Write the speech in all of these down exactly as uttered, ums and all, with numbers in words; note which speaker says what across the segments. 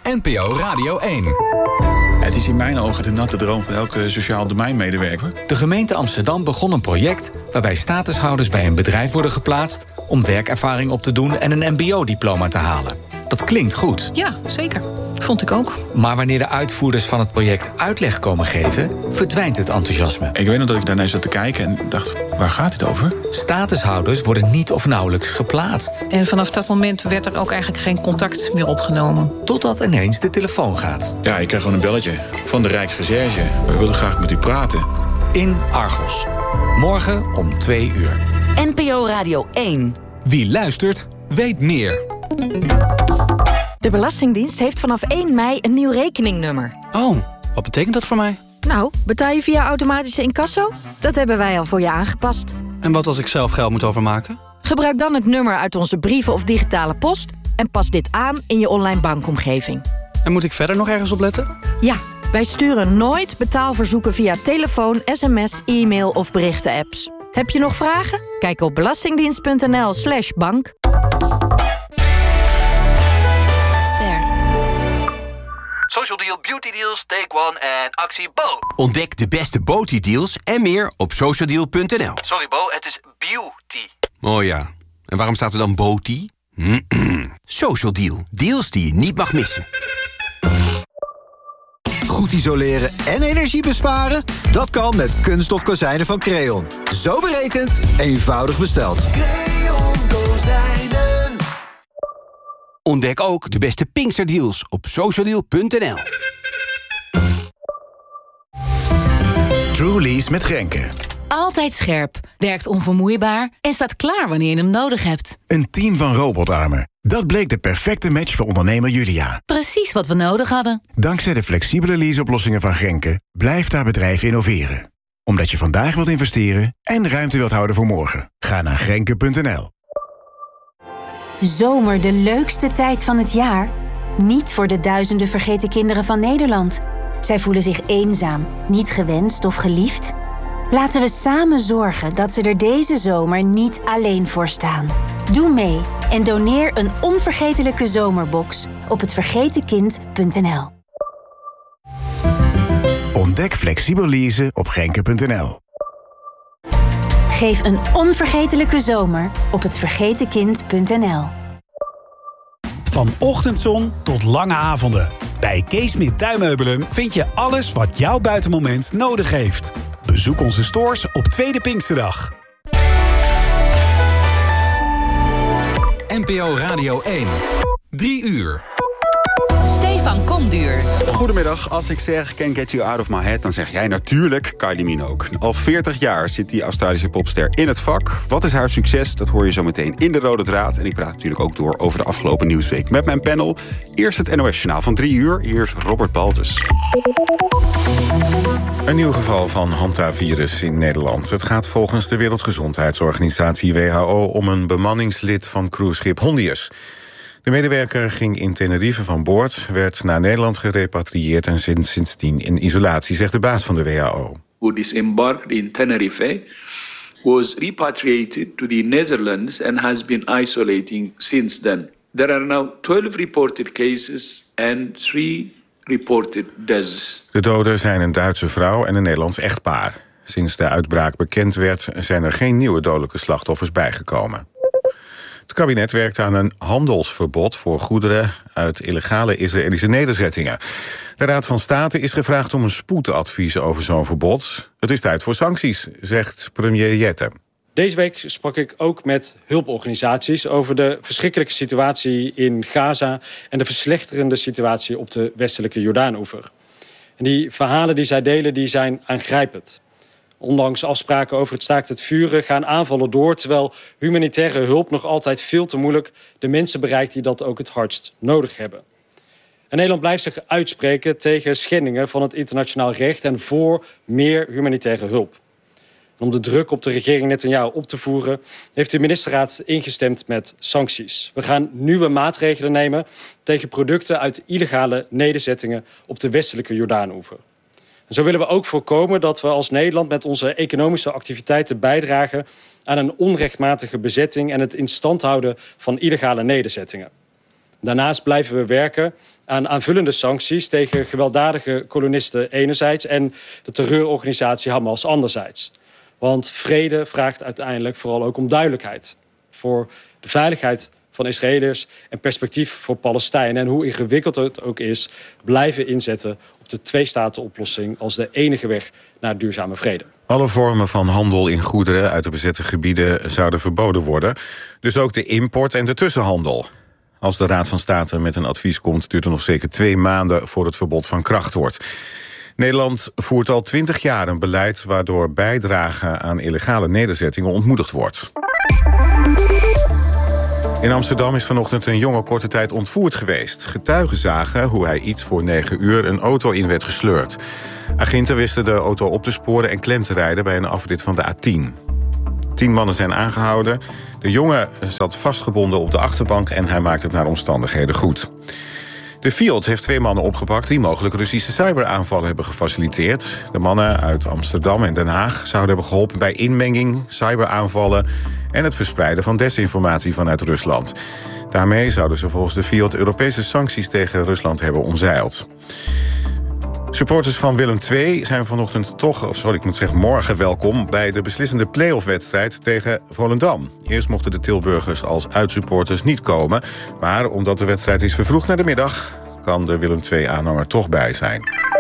Speaker 1: N P O Radio één.
Speaker 2: Het is in mijn ogen de natte droom van elke sociaal domeinmedewerker.
Speaker 1: De gemeente Amsterdam begon een project waarbij statushouders bij een bedrijf worden geplaatst om werkervaring op te doen en een M B O-diploma te halen. Dat klinkt goed.
Speaker 3: Ja, zeker. Vond ik ook.
Speaker 1: Maar wanneer de uitvoerders van het project uitleg komen geven, verdwijnt het enthousiasme.
Speaker 2: Ik weet nog dat ik daarna zat te kijken en dacht, waar gaat dit over?
Speaker 1: Statushouders worden niet of nauwelijks geplaatst.
Speaker 3: En vanaf dat moment werd er ook eigenlijk geen contact meer opgenomen.
Speaker 1: Totdat ineens de telefoon gaat.
Speaker 2: Ja, ik kreeg gewoon een belletje van de Rijksrecherche. We willen graag met u praten.
Speaker 1: In Argos. Morgen om twee uur.
Speaker 4: N P O Radio één.
Speaker 1: Wie luistert, weet meer.
Speaker 5: De Belastingdienst heeft vanaf één mei een nieuw rekeningnummer.
Speaker 6: Oh, wat betekent dat voor mij?
Speaker 5: Nou, betaal je via automatische incasso? Dat hebben wij al voor je aangepast.
Speaker 6: En wat als ik zelf geld moet overmaken?
Speaker 5: Gebruik dan het nummer uit onze brieven of digitale post en pas dit aan in je online bankomgeving.
Speaker 6: En moet ik verder nog ergens op letten?
Speaker 5: Ja, wij sturen nooit betaalverzoeken via telefoon, sms, e-mail of berichten-apps. Heb je nog vragen? Kijk op belastingdienst.nl slash bank.
Speaker 7: Social Deal, Beauty Deals, Take One en actie Bo.
Speaker 8: Ontdek de beste Beauty Deals en meer op socialdeal punt n l.
Speaker 7: Sorry Bo, het is beauty.
Speaker 8: Oh ja, en waarom staat er dan Beauty? Social Deal, deals die je niet mag missen.
Speaker 9: Goed isoleren en energie besparen? Dat kan met kunststof kozijnen van Creon. Zo berekend, eenvoudig besteld.
Speaker 8: Creon kozijnen. Ontdek ook de beste Pinksterdeals op socialdeal punt n l.
Speaker 10: Trulies met Grenke.
Speaker 11: Altijd scherp, werkt onvermoeibaar en staat klaar wanneer je hem nodig hebt.
Speaker 10: Een team van robotarmen. Dat bleek de perfecte match voor ondernemer Julia.
Speaker 11: Precies wat we nodig hadden.
Speaker 10: Dankzij de flexibele leaseoplossingen van Grenke blijft haar bedrijf innoveren. Omdat je vandaag wilt investeren en ruimte wilt houden voor morgen. Ga naar grenke punt n l.
Speaker 12: Zomer de leukste tijd van het jaar? Niet voor de duizenden vergeten kinderen van Nederland. Zij voelen zich eenzaam, niet gewenst of geliefd. Laten we samen zorgen dat ze er deze zomer niet alleen voor staan. Doe mee en doneer een onvergetelijke zomerbox op het vergeten kind punt n l.
Speaker 10: Ontdek flexibel leasen op grenke punt n l.
Speaker 12: Geef een onvergetelijke zomer op het vergeten kind punt n l.
Speaker 13: Van ochtendzon tot lange avonden. Bij Kees Smit Tuinmeubelen vind je alles wat jouw buitenmoment nodig heeft. Bezoek onze stores op Tweede Pinksterdag.
Speaker 1: N P O Radio één. Drie uur.
Speaker 4: Stefan Komduur.
Speaker 14: Goedemiddag, als ik zeg Can't Get You Out of My Head, dan zeg jij natuurlijk Kylie Minogue. Al veertig jaar zit die Australische popster in het vak. Wat is haar succes? Dat hoor je zo meteen in de Rode Draad. En ik praat natuurlijk ook door over de afgelopen nieuwsweek met mijn panel. Eerst het N O S-journaal van drie uur. Hier is Robert Baltus.
Speaker 15: Een nieuw geval van hantavirus in Nederland. Het gaat volgens de Wereldgezondheidsorganisatie W H O om een bemanningslid van cruiseschip Hondius. De medewerker ging in Tenerife van boord, werd naar Nederland gerepatrieerd en sinds sindsdien in isolatie, zegt de baas van de W H O.
Speaker 16: Who disembarked in Tenerife was repatriated to the Netherlands and has been isolating since then. There are now twelve reported cases and three reported deaths.
Speaker 15: De doden zijn een Duitse vrouw en een Nederlands echtpaar. Sinds de uitbraak bekend werd, zijn er geen nieuwe dodelijke slachtoffers bijgekomen. Het kabinet werkt aan een handelsverbod voor goederen uit illegale Israëlische nederzettingen. De Raad van State is gevraagd om een spoedadvies over zo'n verbod. Het is tijd voor sancties, zegt premier Jette.
Speaker 17: Deze week sprak ik ook met hulporganisaties over de verschrikkelijke situatie in Gaza en de verslechterende situatie op de westelijke Jordaanoever. En die verhalen die zij delen, die zijn aangrijpend. Ondanks afspraken over het staakt het vuren gaan aanvallen door, terwijl humanitaire hulp nog altijd veel te moeilijk de mensen bereikt die dat ook het hardst nodig hebben. En Nederland blijft zich uitspreken tegen schendingen van het internationaal recht en voor meer humanitaire hulp. En om de druk op de regering Netanyahu op te voeren, heeft de ministerraad ingestemd met sancties. We gaan nieuwe maatregelen nemen tegen producten uit illegale nederzettingen op de westelijke Jordaanoever. En zo willen we ook voorkomen dat we als Nederland met onze economische activiteiten bijdragen aan een onrechtmatige bezetting en het in stand houden van illegale nederzettingen. Daarnaast blijven we werken aan aanvullende sancties tegen gewelddadige kolonisten enerzijds en de terreurorganisatie Hamas anderzijds. Want vrede vraagt uiteindelijk vooral ook om duidelijkheid voor de veiligheid van Israëliërs en perspectief voor Palestijnen. En hoe ingewikkeld het ook is, blijven inzetten op de twee-staten-oplossing als de enige weg naar duurzame vrede.
Speaker 15: Alle vormen van handel in goederen uit de bezette gebieden zouden verboden worden. Dus ook de import en de tussenhandel. Als de Raad van State met een advies komt, duurt het nog zeker twee maanden voor het verbod van kracht wordt. Nederland voert al twintig jaar een beleid waardoor bijdragen aan illegale nederzettingen ontmoedigd wordt. In Amsterdam is vanochtend een jongen korte tijd ontvoerd geweest. Getuigen zagen hoe hij iets voor negen uur een auto in werd gesleurd. Agenten wisten de auto op te sporen en klem te rijden bij een afrit van de A tien. Tien mannen zijn aangehouden. De jongen zat vastgebonden op de achterbank en hij maakt het naar omstandigheden goed. De Fiat heeft twee mannen opgepakt die mogelijk Russische cyberaanvallen hebben gefaciliteerd. De mannen uit Amsterdam en Den Haag zouden hebben geholpen bij inmenging, cyberaanvallen en het verspreiden van desinformatie vanuit Rusland. Daarmee zouden ze volgens de Fiat Europese sancties tegen Rusland hebben omzeild. Supporters van Willem twee zijn vanochtend toch, of sorry, ik moet zeggen morgen welkom bij de beslissende play-off-wedstrijd tegen Volendam. Eerst mochten de Tilburgers als uitsupporters niet komen, maar omdat de wedstrijd is vervroegd naar de middag, kan de Willem twee-aanhanger toch bij zijn.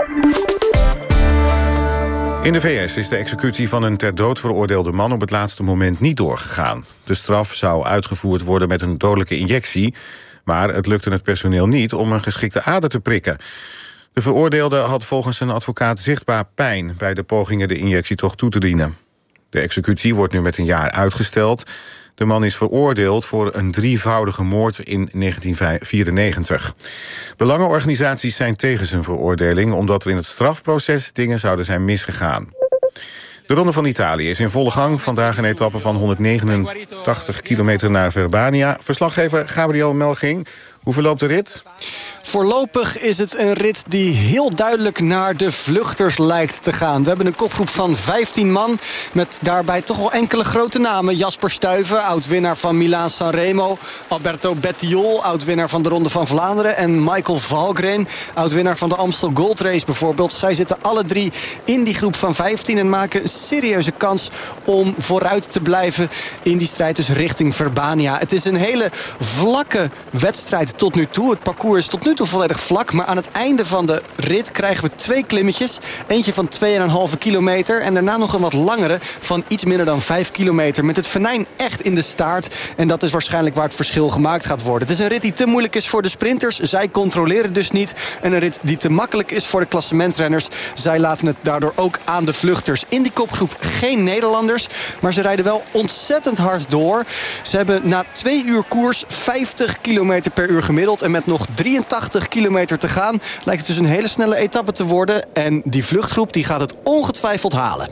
Speaker 15: In de V S is de executie van een ter dood veroordeelde man op het laatste moment niet doorgegaan. De straf zou uitgevoerd worden met een dodelijke injectie, maar het lukte het personeel niet om een geschikte ader te prikken. De veroordeelde had volgens zijn advocaat zichtbaar pijn bij de pogingen de injectie toch toe te dienen. De executie wordt nu met een jaar uitgesteld. De man is veroordeeld voor een drievoudige moord in negentien vierennegentig. Belangenorganisaties zijn tegen zijn veroordeling omdat er in het strafproces dingen zouden zijn misgegaan. De Ronde van Italië is in volle gang. Vandaag een etappe van honderdnegenentachtig kilometer naar Verbania. Verslaggever Gabriel Melching, hoe verloopt de rit?
Speaker 18: Voorlopig is het een rit die heel duidelijk naar de vluchters lijkt te gaan. We hebben een kopgroep van vijftien man met daarbij toch wel enkele grote namen. Jasper Stuyven, oud-winnaar van Milaan-Sanremo. Alberto Bettiol, oud-winnaar van de Ronde van Vlaanderen. En Michael Valgren, oud-winnaar van de Amstel Gold Race bijvoorbeeld. Zij zitten alle drie in die groep van vijftien en maken een serieuze kans om vooruit te blijven in die strijd dus richting Verbania. Het is een hele vlakke wedstrijd tot nu toe. Het parcours is tot nu toe volledig vlak. Maar aan het einde van de rit krijgen we twee klimmetjes. Eentje van twee komma vijf kilometer. En daarna nog een wat langere van iets minder dan vijf kilometer. Met het venijn echt in de staart. En dat is waarschijnlijk waar het verschil gemaakt gaat worden. Het is een rit die te moeilijk is voor de sprinters. Zij controleren dus niet. En een rit die te makkelijk is voor de klassementsrenners. Zij laten het daardoor ook aan de vluchters. In die kopgroep geen Nederlanders. Maar ze rijden wel ontzettend hard door. Ze hebben na twee uur koers vijftig kilometer per uur gemiddeld. En met nog drieëntachtig kilometer te gaan lijkt het dus een hele snelle etappe te worden. En die vluchtgroep die gaat het ongetwijfeld halen.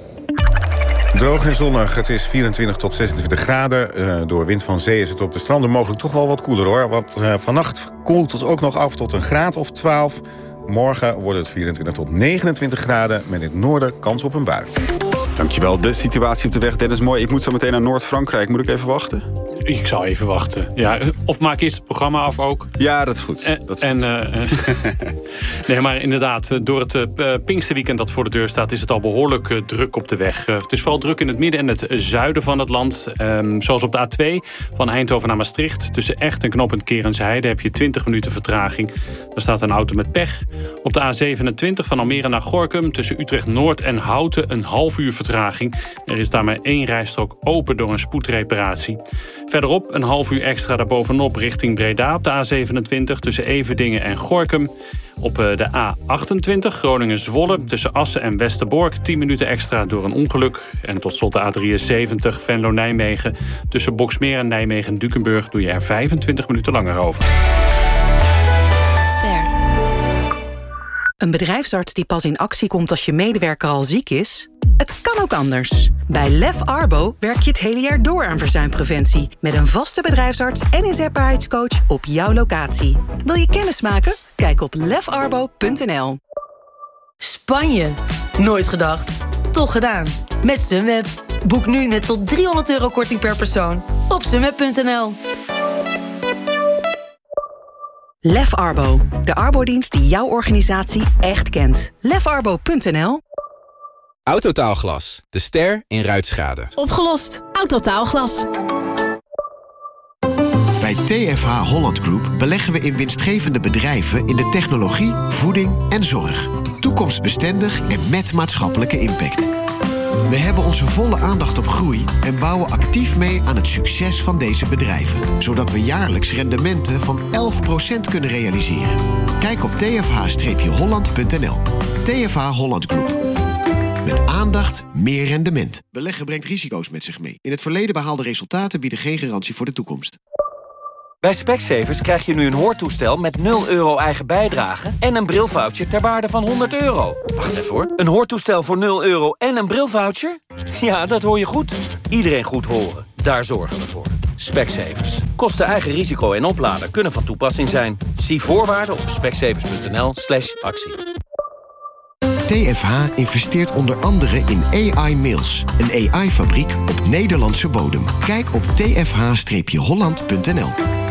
Speaker 15: Droog en zonnig. Het is vierentwintig tot zesentwintig graden. Uh, door wind van zee is het op de stranden mogelijk toch wel wat koeler hoor. Want uh, vannacht koelt het ook nog af tot een graad of twaalf. Morgen wordt het vierentwintig tot negenentwintig graden. Met in het noorden kans op een bui.
Speaker 14: Dankjewel. De situatie op de weg, Dennis, mooi. Ik moet zo meteen naar Noord-Frankrijk. Moet ik even wachten?
Speaker 19: Ik zou even wachten. Ja, of maak eerst het programma af ook.
Speaker 14: Ja, dat is goed.
Speaker 19: En,
Speaker 14: dat is
Speaker 19: en,
Speaker 14: goed.
Speaker 19: Uh, nee, maar inderdaad, door het uh, Pinksterweekend dat voor de deur staat, is het al behoorlijk uh, druk op de weg. Uh, het is vooral druk in het midden en het zuiden van het land. Um, zoals op de A twee van Eindhoven naar Maastricht. Tussen Echt en knooppunt Kerensheide heb je twintig minuten vertraging. Daar staat een auto met pech. Op de A zevenentwintig van Almere naar Gorinchem tussen Utrecht Noord en Houten een half uur vertraging. Er is daar maar één rijstrook open door een spoedreparatie. Verderop een half uur extra daarbovenop richting Breda op de A zevenentwintig tussen Everdingen en Gorinchem. Op de A achtentwintig Groningen-Zwolle tussen Assen en Westerbork tien minuten extra door een ongeluk. En tot slot de A drieënzeventig Venlo-Nijmegen tussen Boksmeer en Nijmegen-Dukenburg doe je er vijfentwintig minuten langer over.
Speaker 20: Ster. Een bedrijfsarts die pas in actie komt als je medewerker al ziek is? Het kan ook anders. Bij Lef Arbo werk je het hele jaar door aan verzuimpreventie. Met een vaste bedrijfsarts en inzetbaarheidscoach op jouw locatie. Wil je kennis maken? Kijk op lef arbo punt n l.
Speaker 21: Spanje. Nooit gedacht. Toch gedaan. Met Sunweb. Boek nu met tot driehonderd euro korting per persoon. Op sunweb punt n l.
Speaker 20: Lef Arbo, de arbodienst die jouw organisatie echt kent. lef arbo punt n l.
Speaker 3: Autotaalglas, de ster in ruitschade.
Speaker 22: Opgelost. Autotaalglas.
Speaker 23: Bij T F H Holland Group beleggen we in winstgevende bedrijven in de technologie, voeding en zorg. Toekomstbestendig en met maatschappelijke impact. We hebben onze volle aandacht op groei en bouwen actief mee aan het succes van deze bedrijven. Zodat we jaarlijks rendementen van elf procent kunnen realiseren. Kijk op t f h holland punt n l. T F H Holland Group. Met aandacht, meer rendement. Beleggen brengt risico's met zich mee. In het verleden behaalde resultaten bieden geen garantie voor de toekomst.
Speaker 24: Bij Specsavers krijg je nu een hoortoestel met nul euro eigen bijdrage en een brilvoucher ter waarde van honderd euro. Wacht even hoor. Een hoortoestel voor nul euro en een brilvoucher? Ja, dat hoor je goed. Iedereen goed horen. Daar zorgen we voor. Specsavers. Kosten eigen risico en opladen kunnen van toepassing zijn. Zie voorwaarden op specsavers punt n l slash actie.
Speaker 23: T F H investeert onder andere in A I Mills, een A I-fabriek op Nederlandse bodem. Kijk op t f h holland punt n l.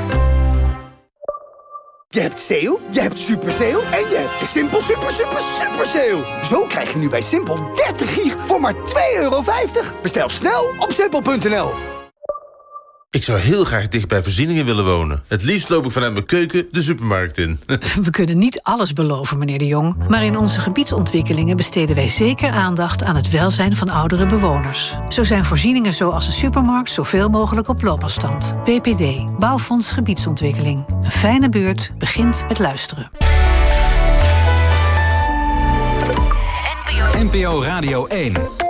Speaker 25: Je hebt sale, je hebt super sale en je hebt de Simpel super super super sale. Zo krijg je nu bij Simpel dertig gig voor maar twee euro vijftig. Bestel snel op simpel punt n l.
Speaker 26: Ik zou heel graag dicht bij voorzieningen willen wonen. Het liefst loop ik vanuit mijn keuken de supermarkt in.
Speaker 27: We kunnen niet alles beloven, meneer De Jong. Maar in onze gebiedsontwikkelingen besteden wij zeker aandacht aan het welzijn van oudere bewoners. Zo zijn voorzieningen zoals een supermarkt zoveel mogelijk op loopafstand. B P D, Bouwfonds Gebiedsontwikkeling. Een fijne buurt begint met luisteren.
Speaker 1: N P O Radio één.